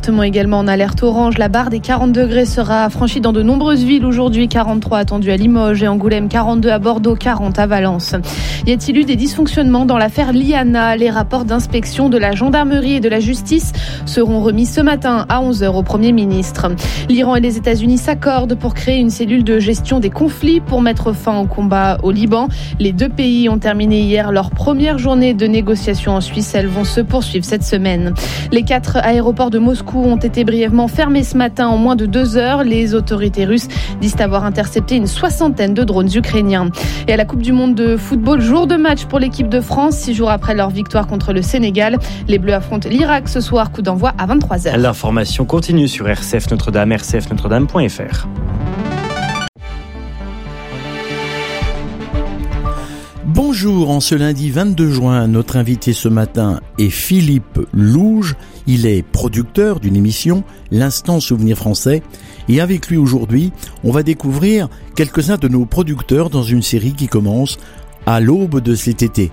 départements également en alerte orange. La barre des 40 degrés sera franchie dans de nombreuses villes aujourd'hui. 43 attendus à Limoges et Angoulême, 42 à Bordeaux, 40 à Valence. Y a-t-il eu des dysfonctionnements dans l'affaire Liana? Les rapports d'inspection de la gendarmerie et de la justice seront remis ce matin à 11h au Premier ministre. L'Iran et les États-Unis s'accordent pour créer une cellule de gestion des conflits pour mettre fin au combat au Liban. Les deux pays ont terminé hier leur première journée de négociations en Suisse. Elles vont se poursuivre cette semaine. Les 4 aéroports de Moscou ont été brièvement fermés ce matin en moins de 2 heures. Les autorités russes disent avoir intercepté une 60aine de drones ukrainiens. Et à la Coupe du Monde de football, jour de match pour l'équipe de France. 6 jours après leur victoire contre le Sénégal, les Bleus affrontent l'Irak ce soir. Coup d'envoi à 23h. L'information continue sur RCF Notre-Dame, rcfnotredame.fr. Bonjour, en ce lundi 22 juin, notre invité ce matin est Philippe Louge. Il est producteur d'une émission, L'Instant Souvenir Français. Et avec lui aujourd'hui, on va découvrir quelques-uns de nos producteurs dans une série qui commence à l'aube de cet été.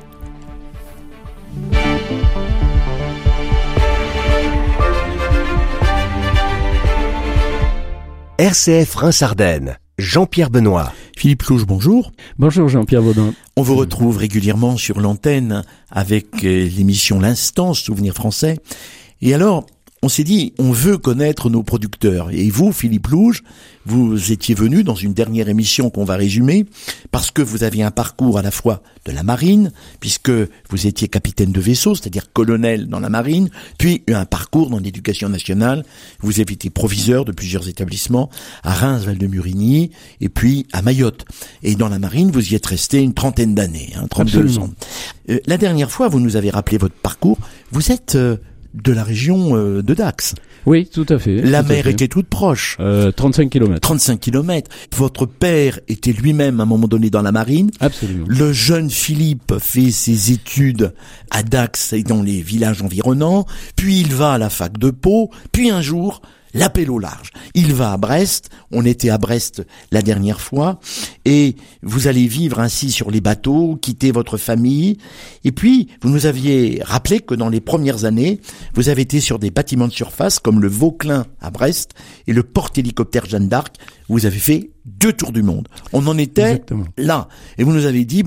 RCF Reims-Ardennes, Jean-Pierre Benoît. Philippe Louge, bonjour. Bonjour Jean-Pierre Baudin. On vous retrouve régulièrement sur l'antenne avec l'émission L'Instant Souvenir Français. Et alors, on s'est dit, on veut connaître nos producteurs. Et vous, Philippe Louge, vous étiez venu dans une dernière émission qu'on va résumer, parce que vous aviez un parcours à la fois de la marine, puisque vous étiez capitaine de vaisseau, c'est-à-dire colonel dans la marine, puis un parcours dans l'éducation nationale. Vous avez été proviseur de plusieurs établissements, à Reims, Val-de-Murigny, et puis à Mayotte. Et dans la marine, vous y êtes resté une trentaine d'années, 32 Absolument. ans. La dernière fois, vous nous avez rappelé votre parcours. Vous êtes de la région de Dax. Oui, tout à fait. La mer était toute proche. 35 km. 35 km. Votre père était lui-même à un moment donné dans la marine. Absolument. Le jeune Philippe fait ses études à Dax et dans les villages environnants. Puis il va à la fac de Pau. Puis un jour, l'appel au large. Il va à Brest. On était à Brest la dernière fois. Et vous allez vivre ainsi sur les bateaux, quitter votre famille. Et puis, vous nous aviez rappelé que dans les premières années, vous avez été sur des bâtiments de surface comme le Vauclin à Brest et le porte-hélicoptère Jeanne d'Arc. Vous avez fait 2 tours du monde. On en était Exactement. là. Et vous nous avez dit,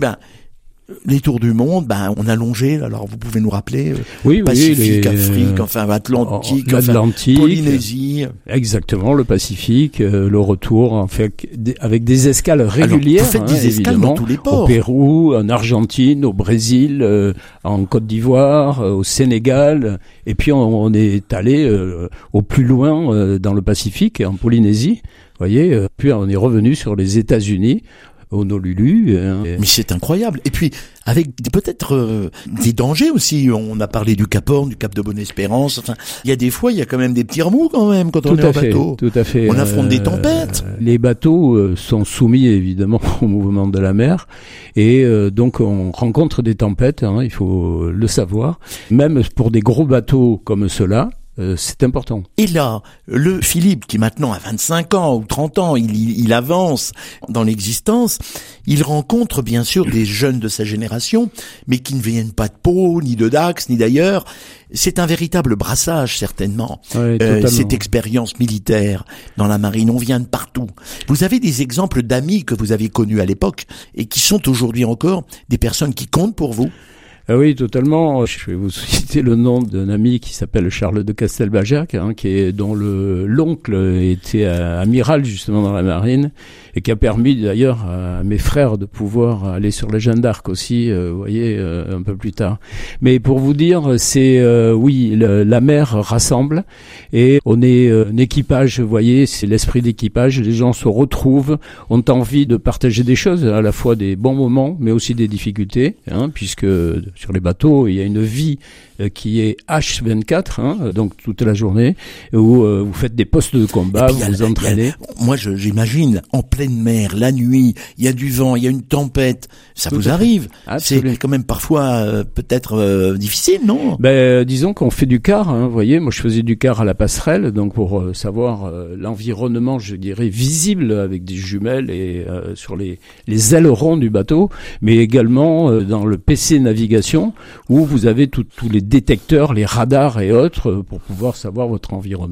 les tours du monde, on a longé, alors vous pouvez nous rappeler, Pacifique, Afrique, Atlantique, Polynésie. Exactement, le Pacifique, le retour, en fait, avec des escales régulières. Alors, vous faites des escales dans tous les ports. Au Pérou, en Argentine, au Brésil, en Côte d'Ivoire, au Sénégal, et puis on est allé au plus loin dans le Pacifique, en Polynésie, voyez, puis on est revenu sur les États-Unis, Honolulu. Mais c'est incroyable. Et puis, avec peut-être des dangers aussi. On a parlé du Cap Horn, du Cap de Bonne-Espérance. Enfin, il y a des fois, il y a quand même des petits remous quand même quand on est en bateau. Tout à fait. On affronte des tempêtes. Les bateaux sont soumis évidemment au mouvement de la mer. Et donc, on rencontre des tempêtes, il faut le savoir. Même pour des gros bateaux comme ceux-là, c'est important. Et là, le Philippe, qui maintenant a 25 ans ou 30 ans, il avance dans l'existence, il rencontre bien sûr des jeunes de sa génération, mais qui ne viennent pas de Pau, ni de Dax, ni d'ailleurs. C'est un véritable brassage, certainement, Oui, cette expérience militaire dans la marine. On vient de partout. Vous avez des exemples d'amis que vous avez connus à l'époque et qui sont aujourd'hui encore des personnes qui comptent pour vous? Oui, totalement. Je vais vous citer le nom d'un ami qui s'appelle Charles de Castelbajac, dont l'oncle était amiral justement dans la marine et qui a permis d'ailleurs à mes frères de pouvoir aller sur la Jeanne d'Arc aussi, vous voyez, un peu plus tard. Mais pour vous dire, c'est la mer rassemble et on est un équipage, vous voyez, c'est l'esprit d'équipage. Les gens se retrouvent, ont envie de partager des choses, à la fois des bons moments, mais aussi des difficultés, puisque sur les bateaux, il y a une vie qui est H24, donc toute la journée, où vous faites des postes de combat, vous vous entraînez. Moi, j'imagine, en pleine mer, la nuit, il y a du vent, il y a une tempête, ça vous arrive. Absolument. C'est quand même parfois peut-être difficile, non? Disons qu'on fait du quart, vous voyez, moi je faisais du quart à la passerelle, donc pour savoir l'environnement, je dirais, visible avec des jumelles et sur les ailerons du bateau, mais également dans le PC navigation, où vous avez tous les détecteurs, les radars et autres, pour pouvoir savoir votre environnement.